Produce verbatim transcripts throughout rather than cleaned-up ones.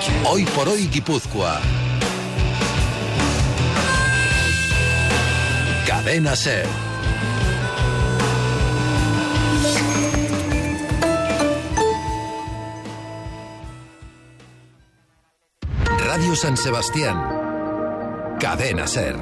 Hoy por hoy Guipúzcoa. Cadena SER. Radio San Sebastián. Cadena SER.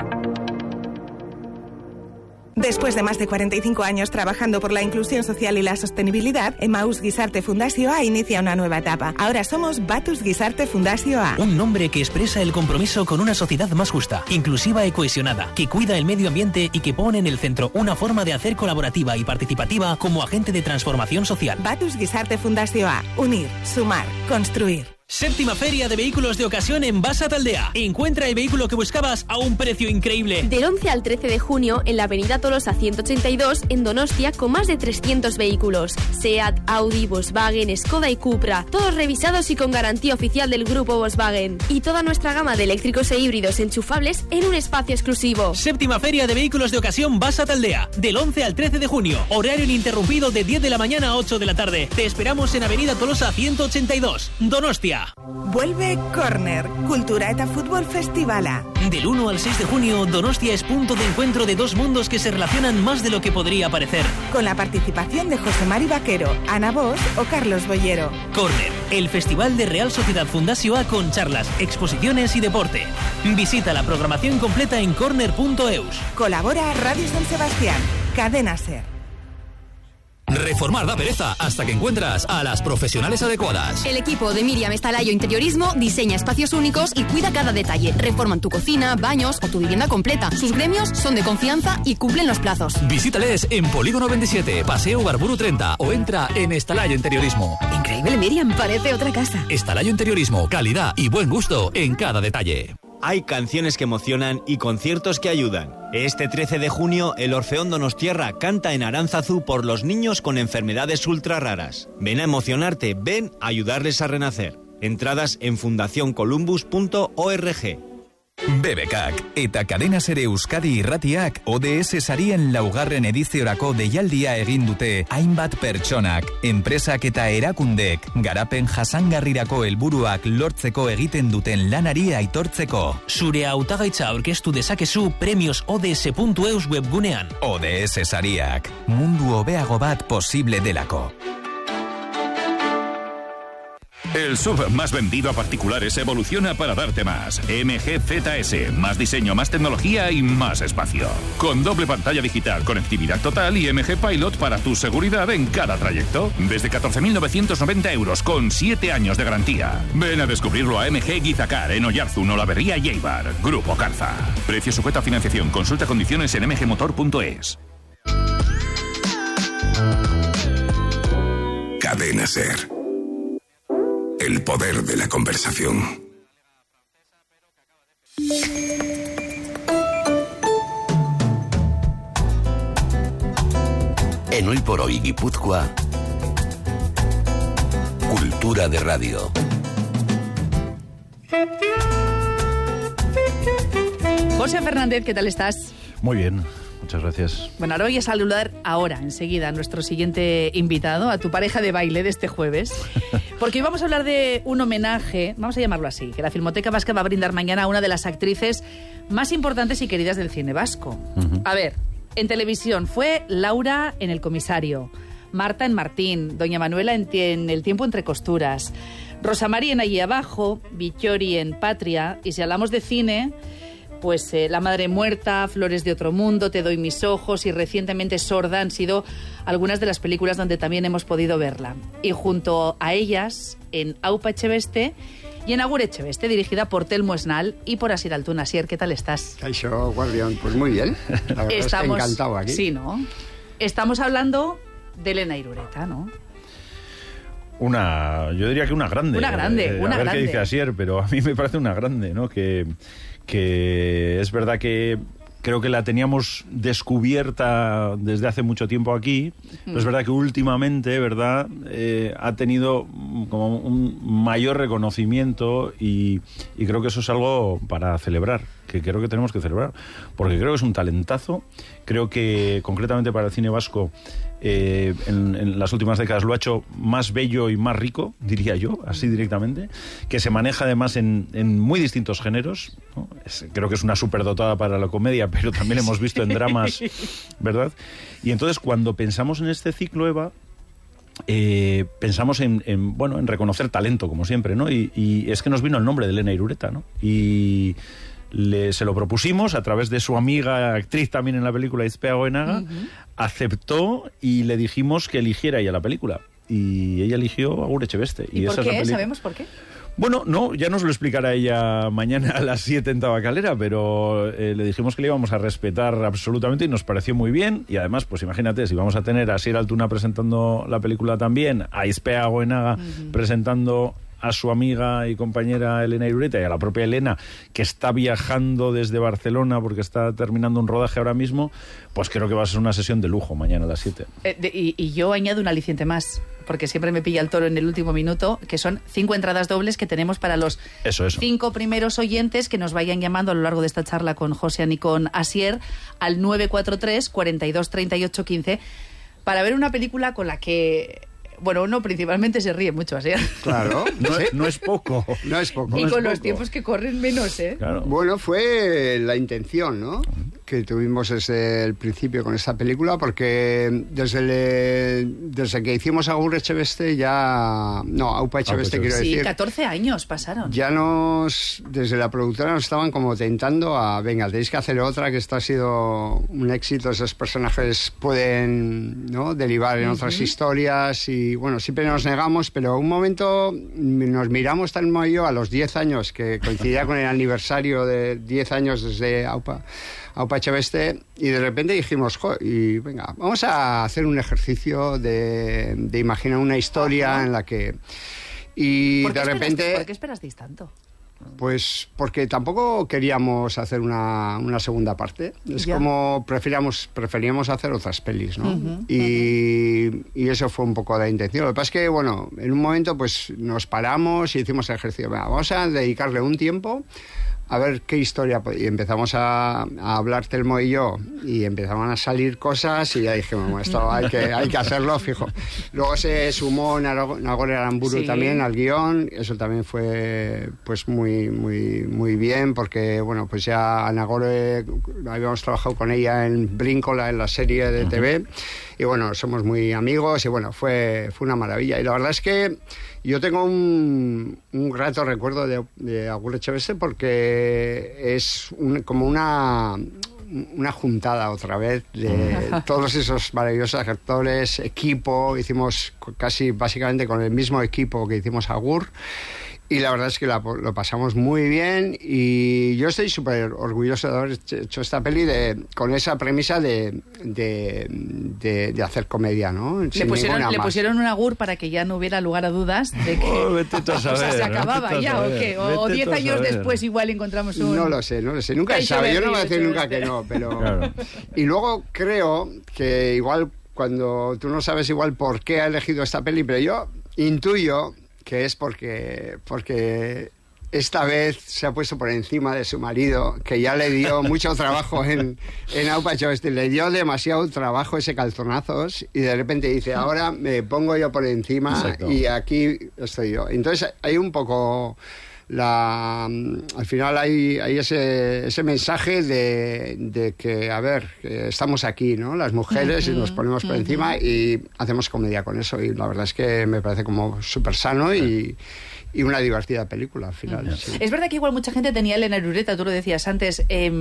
Después de más de cuarenta y cinco años trabajando por la inclusión social y la sostenibilidad, Emaús Guisarte Fundació A inicia una nueva etapa. Ahora somos Batus Guisarte Fundació A. Un nombre que expresa el compromiso con una sociedad más justa, inclusiva y cohesionada, que cuida el medio ambiente y que pone en el centro una forma de hacer colaborativa y participativa como agente de transformación social. Batus Guisarte Fundació A. Unir, sumar, construir. Séptima Feria de Vehículos de Ocasión en Basa Taldea. Encuentra el vehículo que buscabas a un precio increíble. Del once al trece de junio en la avenida Tolosa ciento ochenta y dos en Donostia con más de trescientos vehículos. SEAT, Audi, Volkswagen, Skoda y Cupra. Todos revisados y con garantía oficial del grupo Volkswagen. Y toda nuestra gama de eléctricos e híbridos enchufables en un espacio exclusivo. Séptima Feria de Vehículos de Ocasión Basa Taldea. Del once al trece de junio. Horario ininterrumpido de diez de la mañana a ocho de la tarde. Te esperamos en avenida Tolosa ciento ochenta y dos, Donostia. Vuelve Corner, Cultura eta Fútbol Festivala. Del uno al seis de junio, Donostia es punto de encuentro de dos mundos que se relacionan más de lo que podría parecer. Con la participación de José Mari Vaquero, Ana Bosch o Carlos Boyero. Corner, el festival de Real Sociedad Fundació A con charlas, exposiciones y deporte. Visita la programación completa en corner punto eus. Colabora Radio San Sebastián, Cadena SER. Reformar da pereza hasta que encuentras a las profesionales adecuadas. El equipo de Miriam Estalayo Interiorismo diseña espacios únicos y cuida cada detalle. Reforman tu cocina, baños o tu vivienda completa. Sus gremios son de confianza y cumplen los plazos. Visítales en Polígono veintisiete, Paseo Barburu treinta o entra en Estalayo Interiorismo. Increíble, Miriam, parece otra casa. Estalayo Interiorismo, calidad y buen gusto en cada detalle. Hay canciones que emocionan y conciertos que ayudan. Este trece de junio, el Orfeón Donostierra canta en Aránzazu por los niños con enfermedades ultra raras. Ven a emocionarte, ven a ayudarles a renacer. Entradas en fundación columbus punto org. B B K k eta Cadena SER Euskadi Irratiak O D S sarien laugarren ediziorako deialdia egin dute hainbat pertsonak, enpresak eta erakundek garapen jasangarrirako helburuak lortzeko egiten duten lanari aitortzeko. Zure hautagaitza aurkeztu dezakezu premios O D S puntu eus webgunean. O D S sariak, mundu hobeago bat posible delako. El S U V más vendido a particulares evoluciona para darte más. M G Z S, más diseño, más tecnología y más espacio. Con doble pantalla digital, conectividad total y M G Pilot para tu seguridad en cada trayecto. Desde catorce mil novecientos noventa euros con siete años de garantía. Ven a descubrirlo a M G Guizacar en Oyarzun, Olaberría y Eibar. Grupo Carza. Precio sujeto a financiación. Consulta condiciones en m g motor punto es. Cadena SER. El poder de la conversación. En Hoy por Hoy Guipúzcoa, Cultura de Radio. José Fernández, ¿qué tal estás? Muy bien. Muchas gracias. Bueno, ahora voy a saludar ahora, enseguida, a nuestro siguiente invitado, a tu pareja de baile de este jueves, porque hoy vamos a hablar de un homenaje, vamos a llamarlo así, que la Filmoteca Vasca va a brindar mañana a una de las actrices más importantes y queridas del cine vasco. Uh-huh. A ver, en televisión fue Laura en El Comisario, Marta en Martín, Doña Manuela en, en El Tiempo entre Costuras, Rosa María en Allí Abajo, Vittori en Patria, y si hablamos de cine, pues eh, La Madre Muerta, Flores de Otro Mundo, Te doy mis ojos y recientemente Sorda han sido algunas de las películas donde también hemos podido verla. Y junto a ellas, en Aupa Echeveste y en Agur Echeveste, dirigida por Telmo Esnal y por Asier Altuna. Asier, ¿qué tal estás? Caixo, Guardián, pues muy bien. La verdad Estamos, es que encantado aquí. Sí, ¿no? Estamos hablando de Elena Irureta, ¿no? Una, yo diría que una grande. Una grande, eh, una a ver grande. qué dice Asier, pero a mí me parece una grande, ¿no? Que, que es verdad que creo que la teníamos descubierta desde hace mucho tiempo aquí, mm. pero es verdad que últimamente, ¿verdad?, eh, ha tenido como un mayor reconocimiento y, y creo que eso es algo para celebrar. que creo que tenemos que celebrar, porque creo que es un talentazo, creo que concretamente para el cine vasco eh, en, en las últimas décadas lo ha hecho más bello y más rico, diría yo, así directamente, que se maneja además en, en muy distintos géneros, ¿no? Es, creo que es una superdotada para la comedia, pero también lo hemos visto en dramas, ¿verdad? Y entonces cuando pensamos en este ciclo, Eva, Eh, pensamos en, en, bueno, en reconocer talento, como siempre, ¿no? Y, y es que nos vino el nombre de Elena Irureta, ¿no? Y le, se lo propusimos a través de su amiga, actriz también en la película, Aizpea Goenaga, uh-huh. aceptó y le dijimos que eligiera ella la película. Y ella eligió Agur Echebeste. ¿Y, ¿Y por qué? ¿Sabemos por qué? Bueno, no, ya nos lo explicará ella mañana a las siete en Tabacalera, pero eh, le dijimos que le íbamos a respetar absolutamente y nos pareció muy bien. Y además, pues imagínate, si vamos a tener a Asier Altuna presentando la película también, a Aizpea Goenaga uh-huh. presentando a su amiga y compañera Elena Irureta y a la propia Elena, que está viajando desde Barcelona porque está terminando un rodaje ahora mismo, pues creo que va a ser una sesión de lujo mañana a las siete. Eh, de, y, y yo añado un aliciente más, porque siempre me pilla el toro en el último minuto, que son cinco entradas dobles que tenemos para los eso, eso. cinco primeros oyentes que nos vayan llamando a lo largo de esta charla con Josean y con Asier al nueve cuatro tres, cuarenta y dos, treinta y ocho, quince para ver una película con la que... Bueno, uno principalmente se ríe mucho, así. Claro. No, es, no es poco. No es poco. Y no con es los poco. tiempos que corren menos, ¿eh? Claro. Bueno, fue la intención, ¿no? Que tuvimos desde el principio con esta película, porque desde, el, desde que hicimos Agur Echebeste ya... No, Aupa Echebeste, quiero sí, decir. Sí, catorce años pasaron. Ya nos... Desde la productora nos estaban como tentando a... Venga, tenéis que hacer otra, que esto ha sido un éxito. Esos personajes pueden, ¿no?, derivar en uh-huh. otras historias y... Y bueno, siempre nos negamos, pero un momento nos miramos tan yo a los diez años, que coincidía con el aniversario de diez años desde Aupa, Aupa Echebeste, y de repente dijimos, jo, y venga, vamos a hacer un ejercicio de, de imaginar una historia Ajá. en la que... Y ¿Por qué de repente... ¿Por qué esperasteis tanto? Pues porque tampoco queríamos hacer una, una segunda parte. Es ya. como preferíamos, preferíamos hacer otras pelis, ¿no? Uh-huh, y, uh-huh. y eso fue un poco la intención. Lo que pasa es que, bueno, en un momento pues nos paramos y hicimos el ejercicio. Vamos a dedicarle un tiempo a ver qué historia... Y empezamos a, a hablar Telmo y yo, y empezaban a salir cosas, y ya dijimos, bueno, esto hay que, hay que hacerlo, fijo. Luego se sumó Nagore Aramburu sí. también al guión, eso también fue pues muy, muy, muy bien, porque, bueno, pues ya Nagore, habíamos trabajado con ella en Brincola, en la serie de T V, uh-huh. y bueno, somos muy amigos, y bueno, fue, fue una maravilla. Y la verdad es que yo tengo un, un grato recuerdo de, de Agur Echebeste, porque es un, como una, una juntada otra vez de todos esos maravillosos actores, equipo. Hicimos casi básicamente con el mismo equipo que hicimos Agur. Y la verdad es que la, lo pasamos muy bien, y yo estoy súper orgulloso de haber hecho esta peli de, con esa premisa de, de, de, de hacer comedia, ¿no? Le pusieron, le pusieron un Agur para que ya no hubiera lugar a dudas de que oh, vete a saber, o sea, se acababa ya, ¿o qué? O diez años después igual encontramos un... No lo sé, no lo sé, nunca se sabe, yo no voy a decir nunca que no, pero... Claro. Y luego creo que igual, cuando tú no sabes igual por qué ha elegido esta peli, pero yo intuyo que es porque, porque esta vez se ha puesto por encima de su marido, que ya le dio mucho trabajo en, en Aupa Echebeste, le dio demasiado trabajo ese calzonazos, y de repente dice, ahora me pongo yo por encima. Exacto. Y aquí estoy yo. Entonces hay un poco... La, al final hay, hay ese, ese mensaje de, de que, a ver, que estamos aquí, ¿no? Las mujeres, uh-huh, y nos ponemos por uh-huh. encima y hacemos comedia con eso. Y la verdad es que me parece como súper sano y, y una divertida película al final. Uh-huh. Sí. Es verdad que igual mucha gente tenía a Elena Irureta, tú lo decías antes, eh,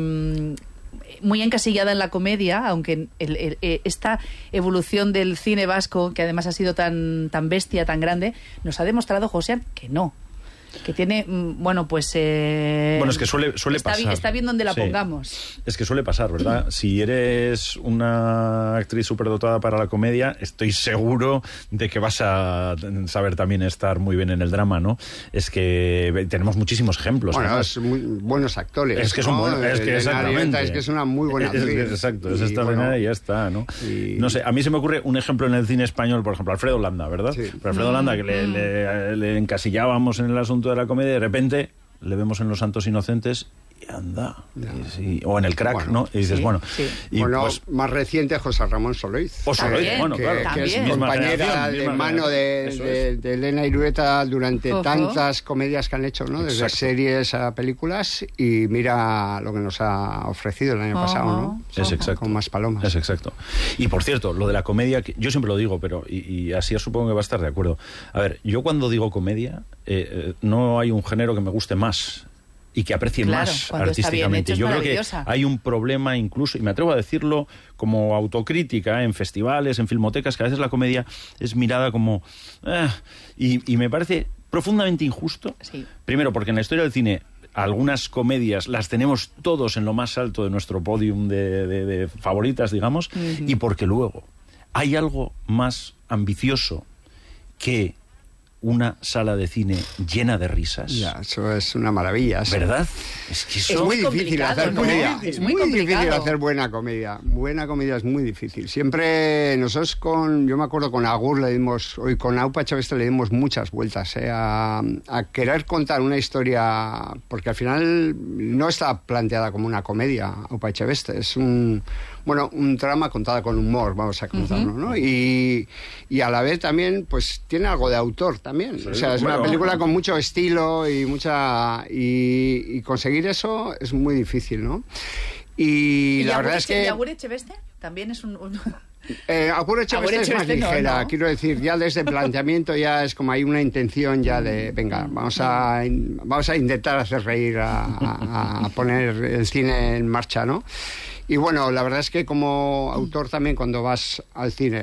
muy encasillada en la comedia, aunque el, el, el, esta evolución del cine vasco, que además ha sido tan, tan bestia, tan grande, nos ha demostrado, Josean, que no. Que tiene, bueno, pues... Eh, bueno, es que suele, suele está pasar. Bien, está bien donde la sí. pongamos. Es que suele pasar, ¿verdad? Si eres una actriz superdotada para la comedia, estoy seguro de que vas a saber también estar muy bien en el drama, ¿no? Es que tenemos muchísimos ejemplos. Bueno, además. Es muy buenos actores. Es que son ¿no? buenos, es que exactamente. Es que es una muy buena actriz. Es que, exacto, es extraordinaria, bueno, y ya está, ¿no? Y... No sé, a mí se me ocurre un ejemplo en el cine español, por ejemplo, Alfredo Landa, ¿verdad? Sí. Pero Alfredo mm. Landa, que le, le, le encasillábamos en el asunto de la comedia, de repente le vemos en Los Santos Inocentes anda, y, sí. O en el crack, bueno, ¿no? Y dices, sí, bueno... Sí. Y bueno, pues, más reciente, José Ramón Soloiz. O Soloiz, que, bueno, que, claro. Que También. es compañera de mano de, de, de Elena Irueta durante Ojo. tantas comedias que han hecho, ¿no? Desde Exacto. series a películas, y mira lo que nos ha ofrecido el año Ojo. pasado, ¿no? Es exacto. Con Más palomas. Es exacto. Y por cierto, lo de la comedia, que yo siempre lo digo, pero y, y así supongo que va a estar de acuerdo. A ver, yo cuando digo comedia, eh, eh, no hay un género que me guste más y que aprecie claro, más artísticamente. Yo creo que hay un problema incluso, y me atrevo a decirlo como autocrítica, ¿eh? en festivales, en filmotecas, que a veces la comedia es mirada como... Eh, y, y me parece profundamente injusto. Sí. Primero, porque en la historia del cine algunas comedias las tenemos todos en lo más alto de nuestro podium de, de, de favoritas, digamos, uh-huh. y porque luego hay algo más ambicioso que una sala de cine llena de risas. Ya, eso es una maravilla. ¿sí? ¿Verdad? Es que eso es muy difícil hacer ¿no? comedia. Es muy, muy difícil hacer buena comedia. Buena comedia es muy difícil. Siempre nosotros con, yo me acuerdo con Agur le dimos, hoy con Aupa Echeveste le dimos muchas vueltas ¿eh? a, a querer contar una historia, porque al final no está planteada como una comedia Aupa Echeveste, es un bueno, un drama contada con humor, vamos a contarlo, uh-huh. ¿no? Y, y a la vez también, pues, tiene algo de autor también. Sí, o sea, es bueno. una película con mucho estilo y mucha... Y, y conseguir eso es muy difícil, ¿no? Y, ¿Y la Agur verdad es que... ¿Y Agur Echeveste también es un...? un... Eh, Agur Echeveste es más ligera, no, no. quiero decir, ya desde el planteamiento ya es como hay una intención ya de, venga, vamos a, vamos a intentar hacer reír, a, a, a poner el cine en marcha, ¿no? Y bueno, la verdad es que como autor también cuando vas al cine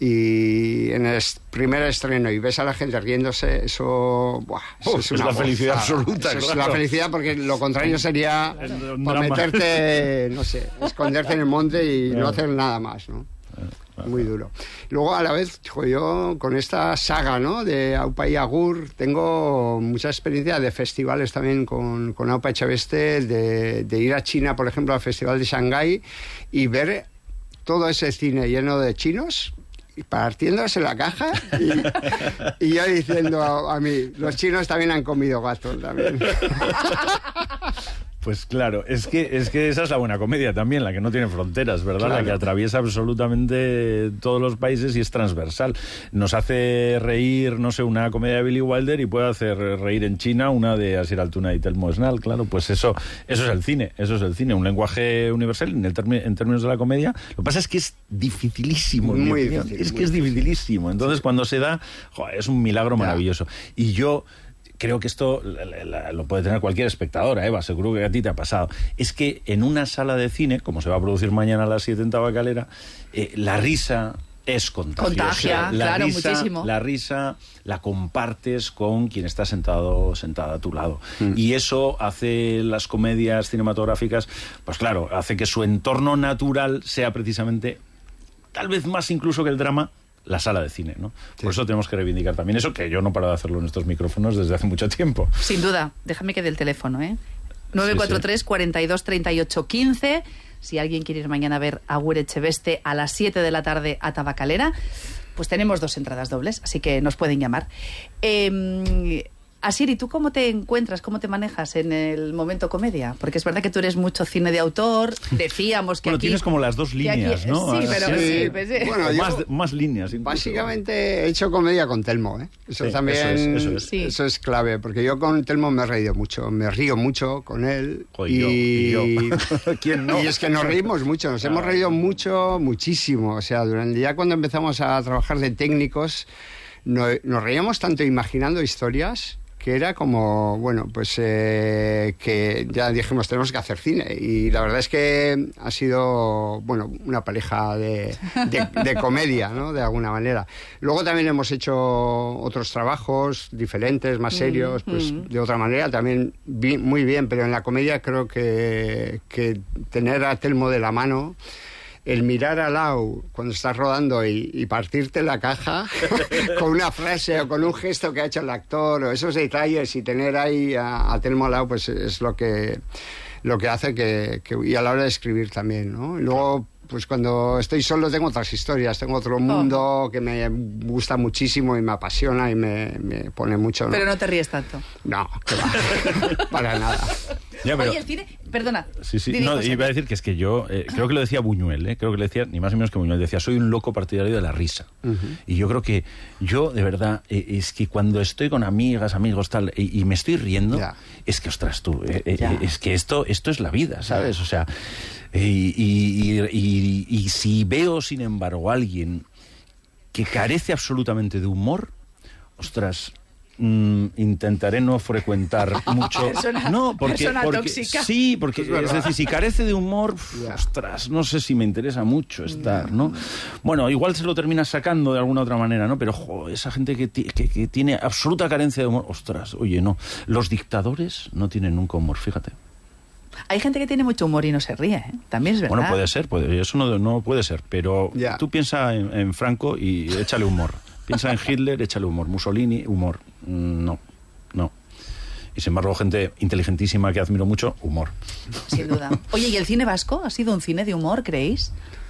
y en el primer estreno y ves a la gente riéndose, eso, buah, eso Uf, es, una es la gozada. felicidad absoluta, eso claro. Es la felicidad, porque lo contrario sería por meterte, no sé, esconderte en el monte y no hacer nada más, ¿no? Muy duro. Luego, a la vez, yo con esta saga, ¿no? De Aupa y Agur, tengo mucha experiencia de festivales también con, con Aupa Echeveste, de, de ir a China, por ejemplo, al Festival de Shanghái y ver todo ese cine lleno de chinos partiéndose la caja y, y yo diciendo a, a mí, los chinos también han comido gato también. Pues claro, es que es que esa es la buena comedia también, la que no tiene fronteras, ¿verdad? Claro. La que atraviesa absolutamente todos los países y es transversal. Nos hace reír, no sé, una comedia de Billy Wilder y puede hacer reír en China una de Asier Altuna y Telmo Esnal, claro, pues eso eso es el cine, eso es el cine, un lenguaje universal en, el termi- en términos de la comedia. Lo que pasa es que es dificilísimo, muy difícil, difícil, es muy que es dificilísimo. Entonces, cuando se da, joder, es un milagro maravilloso. Y yo creo que esto lo puede tener cualquier espectadora, Eva, seguro que a ti te ha pasado. Es que en una sala de cine, como se va a producir mañana a las siete en Tabacalera, eh, la risa es contagiosa. Contagia, la claro, risa, muchísimo. La risa la compartes con quien está sentado sentada a tu lado. Mm. Y eso hace las comedias cinematográficas, pues claro, hace que su entorno natural sea precisamente, tal vez más incluso que el drama, la sala de cine, ¿no? Sí. Por eso tenemos que reivindicar también eso, que yo no paro de hacerlo en estos micrófonos desde hace mucho tiempo. Sin duda. Déjame que dé el teléfono, ¿eh? nueve cuatro tres, cuarenta y dos, treinta y ocho, quince. Si alguien quiere ir mañana a ver a Agur Echeveste a las siete de la tarde a Tabacalera, pues tenemos dos entradas dobles, así que nos pueden llamar. Eh... Asier, ¿y tú cómo te encuentras, cómo te manejas en el momento comedia? Porque es verdad que tú eres mucho cine de autor, decíamos que bueno, aquí... tienes como las dos líneas, aquí, ¿no? Sí, pero sí, sí, pues, sí. Bueno, yo, más, más líneas. Incluso. Básicamente he hecho comedia con Telmo, ¿eh? Eso sí, también eso es, eso, es. Sí. eso es clave, porque yo con Telmo me he reído mucho, me río mucho con él. Joder, y... yo, y yo. ¿Quién no? Y es que nos reímos mucho, nos hemos reído mucho, muchísimo. O sea, durante ya cuando empezamos a trabajar de técnicos, no, nos reíamos tanto imaginando historias que era como, bueno, pues eh, que ya dijimos, tenemos que hacer cine. Y la verdad es que ha sido, bueno, una pareja de, de, de comedia, ¿no? De alguna manera. Luego también hemos hecho otros trabajos diferentes, más serios, mm, pues mm. de otra manera también vi, muy bien, pero en la comedia creo que, que tener a Telmo de la mano, el mirar al lado cuando estás rodando y, y partirte la caja con una frase o con un gesto que ha hecho el actor o esos detalles y tener ahí a, a Telmo al lado, pues es lo que lo que hace que, que... Y a la hora de escribir también, ¿no? Y luego, pues cuando estoy solo tengo otras historias, tengo otro mundo oh. que me gusta muchísimo y me apasiona y me, me pone mucho, ¿no? Pero no te ríes tanto. No, que va. Para nada. Ya, pero... Oye, el cine... Perdona. Sí, sí. Didi, No, José. iba a decir que es que yo, eh, creo que lo decía Buñuel, ¿eh? Creo que le decía, ni más ni menos que Buñuel, decía, soy un loco partidario de la risa. Uh-huh. Y yo creo que yo, de verdad, eh, es que cuando estoy con amigas, amigos, tal, y, y me estoy riendo, yeah. es que, ostras, tú, eh, eh, es que esto, esto es la vida, ¿sabes? O sea, eh, y, y, y, y, y si veo, sin embargo, a alguien que carece absolutamente de humor, ostras... Mm, intentaré no frecuentar mucho. Persona, no, porque, persona porque tóxica. Sí, porque es, es decir, si carece de humor, yeah. ostras, no sé si me interesa mucho estar, ¿no? Bueno, igual se lo terminas sacando de alguna otra manera, ¿no? Pero jo, esa gente que, que, que tiene absoluta carencia de humor, ostras, oye, no. Los dictadores no tienen nunca humor, fíjate. Hay gente que tiene mucho humor y no se ríe, ¿eh? También es verdad. Bueno, puede ser, puede, eso no, no puede ser, pero yeah. tú piensa en, en Franco y échale humor. Piensa en Hitler, échale humor. Mussolini, humor. No, no. Y sin embargo, gente inteligentísima que admiro mucho, humor. Sin duda. Oye, ¿y el cine vasco ha sido un cine de humor, creéis?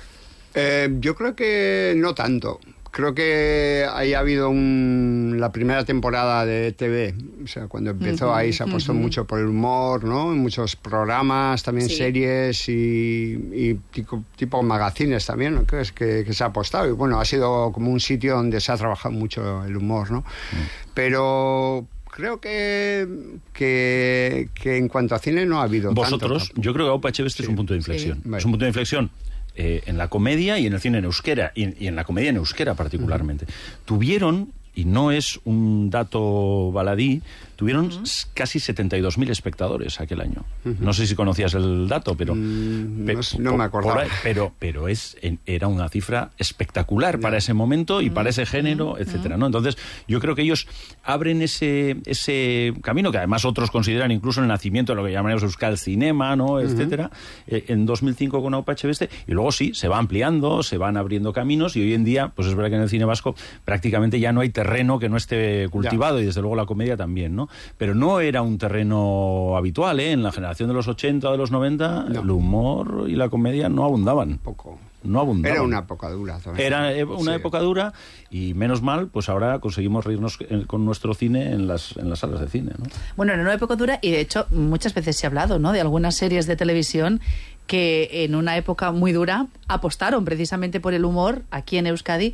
Eh, yo creo que no tanto. Creo que ahí ha habido un, la primera temporada de T V, o sea, cuando empezó uh-huh, ahí se apostó uh-huh. mucho por el humor, ¿no? En muchos programas, también sí. series y, y tipo, tipo magazines también, ¿no? que, es que, que se ha apostado. Y bueno, ha sido como un sitio donde se ha trabajado mucho el humor, ¿no? Uh-huh. Pero... creo que, que, que en cuanto a cine no ha habido Vosotros, tanto. yo creo que Aupa Echeveste sí. es un punto de inflexión. Sí. Es un punto de inflexión eh, en la comedia y en el cine en euskera, y, y en la comedia en euskera particularmente. Uh-huh. Tuvieron, y no es un dato baladí, tuvieron uh-huh. casi setenta y dos mil espectadores aquel año. Uh-huh. No sé si conocías el dato, pero... Mm, pe- no, no me acordaba. Ahí, pero pero es, en, era una cifra espectacular yeah. para ese momento y uh-huh. para ese género, uh-huh. etcétera, ¿no? Entonces, yo creo que ellos abren ese, ese camino, que además otros consideran incluso el nacimiento de lo que llamamos Euskal Cinema, ¿no? Uh-huh. Etcétera, eh, en dos mil cinco con Aupa Echeveste, y luego sí, se va ampliando, se van abriendo caminos, y hoy en día, pues es verdad que en el cine vasco prácticamente ya no hay terreno que no esté cultivado, yeah. y desde luego la comedia también, ¿no? Pero no era un terreno habitual, ¿eh? En la generación de los ochenta, de los noventa, no. el humor y la comedia no abundaban. Poco. No abundaban. Era una época dura también. Era una sí. época dura, y menos mal, pues ahora conseguimos reírnos con nuestro cine en las, en las salas de cine, ¿no? Bueno, era una época dura, y de hecho muchas veces se ha hablado, ¿no?, de algunas series de televisión que en una época muy dura apostaron precisamente por el humor aquí en Euskadi,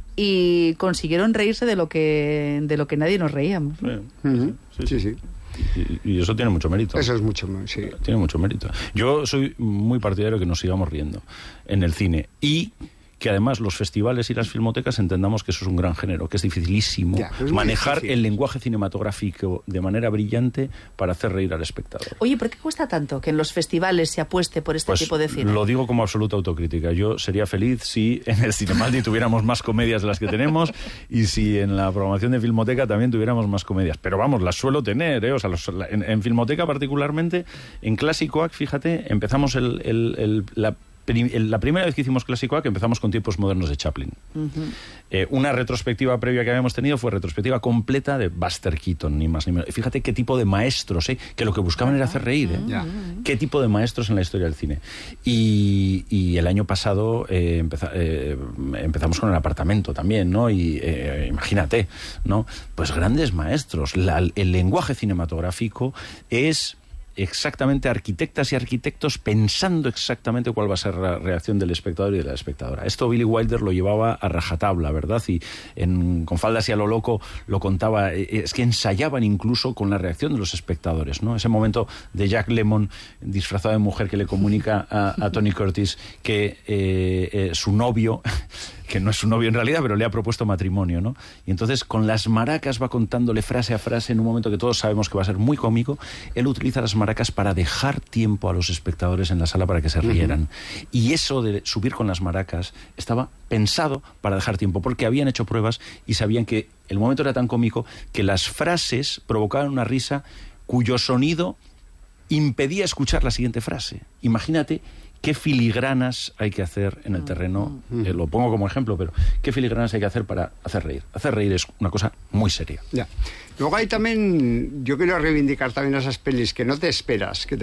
y consiguieron reírse de lo que de lo que nadie nos reíamos. Sí, uh-huh. sí, sí. sí. Y, y eso tiene mucho mérito. Eso es mucho, sí. Tiene mucho mérito. Yo soy muy partidario de que nos sigamos riendo en el cine, y que además los festivales y las filmotecas entendamos que eso es un gran género, que es dificilísimo ya, es manejar difícil. El lenguaje cinematográfico de manera brillante para hacer reír al espectador. Oye, ¿por qué cuesta tanto que en los festivales se apueste por este pues tipo de cine? Lo digo como absoluta autocrítica. Yo sería feliz si en el Cinemaldi tuviéramos más comedias de las que tenemos, y si en la programación de Filmoteca también tuviéramos más comedias. Pero vamos, las suelo tener, ¿eh? O sea, los, en, en Filmoteca particularmente, en Clásicoac, fíjate, empezamos el, el, el, la La primera vez que hicimos Clásico A, que empezamos con Tiempos Modernos de Chaplin. Uh-huh. Eh, una retrospectiva previa que habíamos tenido fue retrospectiva completa de Buster Keaton, ni más ni menos. Fíjate qué tipo de maestros, ¿eh? Que lo que buscaban uh-huh. era hacer reír, ¿eh? Uh-huh. Qué tipo de maestros en la historia del cine. Y, y el año pasado eh, empeza, eh, empezamos con El Apartamento también, ¿no? Y eh, imagínate, ¿no? Pues grandes maestros. La, el lenguaje cinematográfico es... exactamente arquitectas y arquitectos pensando exactamente cuál va a ser la reacción del espectador y de la espectadora. Esto Billy Wilder lo llevaba a rajatabla, ¿verdad? Y en Con faldas y a lo loco lo contaba, es que ensayaban incluso con la reacción de los espectadores, ¿no? Ese momento de Jack Lemmon disfrazado de mujer que le comunica a, a Tony Curtis que eh, eh, su novio... que no es su novio en realidad, pero le ha propuesto matrimonio, ¿no? Y entonces con las maracas va contándole frase a frase en un momento que todos sabemos que va a ser muy cómico. Él utiliza las maracas para dejar tiempo a los espectadores en la sala para que se rieran. Uh-huh. Y eso de subir con las maracas estaba pensado para dejar tiempo, porque habían hecho pruebas y sabían que el momento era tan cómico que las frases provocaban una risa cuyo sonido impedía escuchar la siguiente frase. Imagínate qué filigranas hay que hacer en el terreno, eh, lo pongo como ejemplo, pero qué filigranas hay que hacer para hacer reír. Hacer reír es una cosa muy seria. Ya. Luego hay también, yo quiero reivindicar también esas pelis que no te esperas, que